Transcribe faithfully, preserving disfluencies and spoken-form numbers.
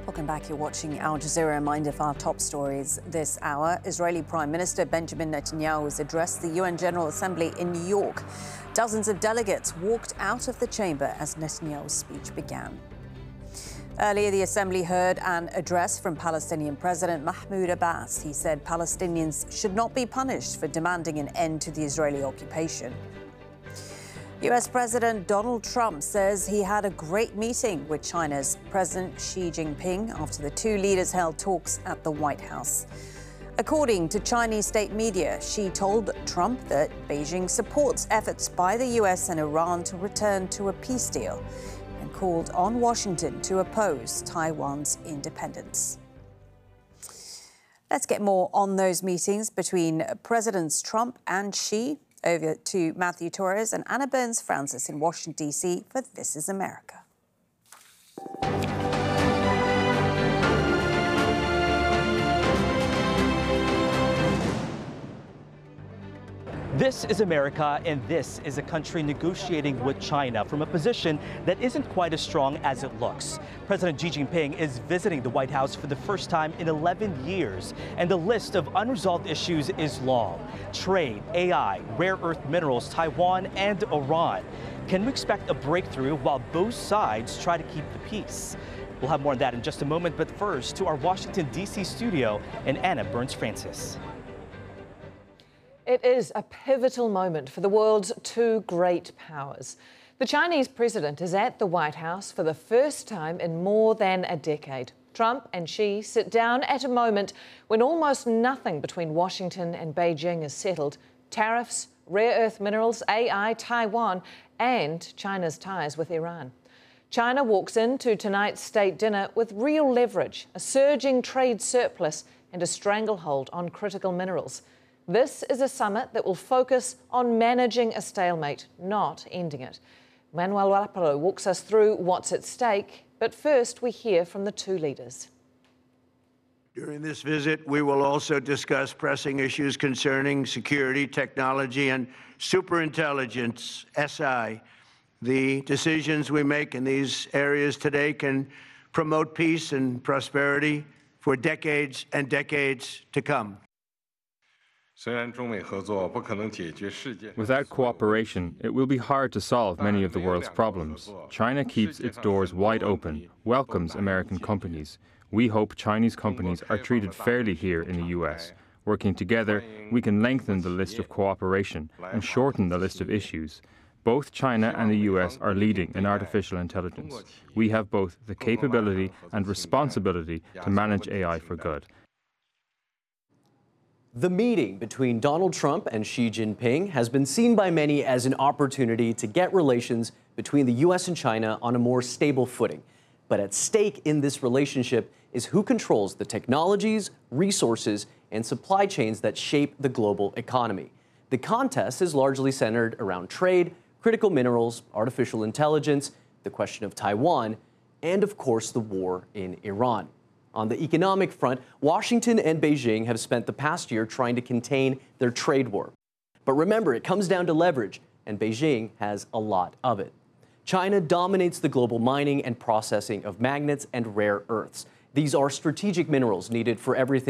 Welcome back. You're watching Al Jazeera. Reminder of our top stories this hour. Israeli Prime Minister Benjamin Netanyahu has addressed the U N General Assembly in New York. Dozens of delegates walked out of the chamber as Netanyahu's speech began. Earlier, the Assembly heard an address from Palestinian President Mahmoud Abbas. He said Palestinians should not be punished for demanding an end to the Israeli occupation. U S President Donald Trump says he had a great meeting with China's President Xi Jinping after the two leaders held talks at the White House. According to Chinese state media, Xi told Trump that Beijing supports efforts by the U S and Iran to return to a peace deal and called on Washington to oppose Taiwan's independence. Let's get more on those meetings between Presidents Trump and Xi. Over to Matthew Torres and Anna Burns-Francis in Washington, D C for This is America. This is America, and this is a country negotiating with China from a position that isn't quite as strong as it looks. President Xi Jinping is visiting the White House for the first time in eleven years, and the list of unresolved issues is long. Trade, A I, rare earth minerals, Taiwan, and Iran. Can we expect a breakthrough while both sides try to keep the peace? We'll have more on that in just a moment, but first to our Washington, D C studio and Anna Burns-Francis. It is a pivotal moment for the world's two great powers. The Chinese president is at the White House for the first time in more than a decade. Trump and Xi sit down at a moment when almost nothing between Washington and Beijing is settled. Tariffs, rare earth minerals, A I, Taiwan, and China's ties with Iran. China walks into tonight's state dinner with real leverage, a surging trade surplus, and a stranglehold on critical minerals. This is a summit that will focus on managing a stalemate, not ending it. Manuel Rapalo walks us through what's at stake, but first we hear from the two leaders. During this visit, we will also discuss pressing issues concerning security, technology, and superintelligence, S I. The decisions we make in these areas today can promote peace and prosperity for decades and decades to come. Without cooperation, it will be hard to solve many of the world's problems. China keeps its doors wide open, welcomes American companies. We hope Chinese companies are treated fairly here in the U S. Working together, we can lengthen the list of cooperation and shorten the list of issues. Both China and the U S are leading in artificial intelligence. We have both the capability and responsibility to manage A I for good. The meeting between Donald Trump and Xi Jinping has been seen by many as an opportunity to get relations between the U S and China on a more stable footing. But at stake in this relationship is who controls the technologies, resources, and supply chains that shape the global economy. The contest is largely centered around trade, critical minerals, artificial intelligence, the question of Taiwan, and of course the war in Iran. On the economic front, Washington and Beijing have spent the past year trying to contain their trade war. But remember, it comes down to leverage, and Beijing has a lot of it. China dominates the global mining and processing of magnets and rare earths. These are strategic minerals needed for everything